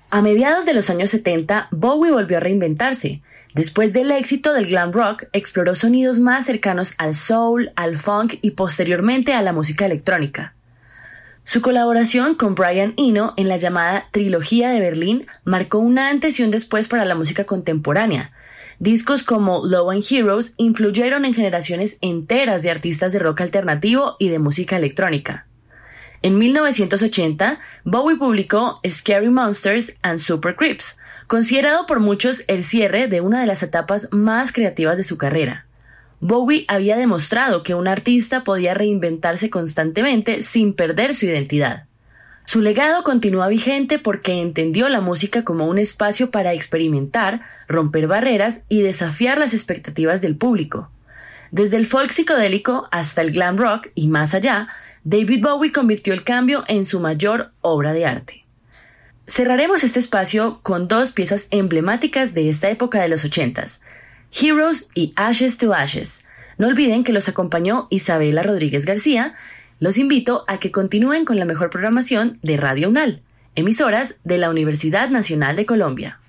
A mediados de los años 70, Bowie volvió a reinventarse. Después del éxito del glam rock, exploró sonidos más cercanos al soul, al funk y posteriormente a la música electrónica. Su colaboración con Brian Eno en la llamada Trilogía de Berlín marcó un antes y un después para la música contemporánea. Discos como Low End Heroes influyeron en generaciones enteras de artistas de rock alternativo y de música electrónica. En 1980, Bowie publicó Scary Monsters and Super Creeps, considerado por muchos el cierre de una de las etapas más creativas de su carrera. Bowie había demostrado que un artista podía reinventarse constantemente sin perder su identidad. Su legado continúa vigente porque entendió la música como un espacio para experimentar, romper barreras y desafiar las expectativas del público. Desde el folk psicodélico hasta el glam rock y más allá, David Bowie convirtió el cambio en su mayor obra de arte. Cerraremos este espacio con dos piezas emblemáticas de esta época de los 80s, Heroes y Ashes to Ashes. No olviden que los acompañó Isabela Rodríguez García. Los invito a que continúen con la mejor programación de Radio UNAL, emisoras de la Universidad Nacional de Colombia.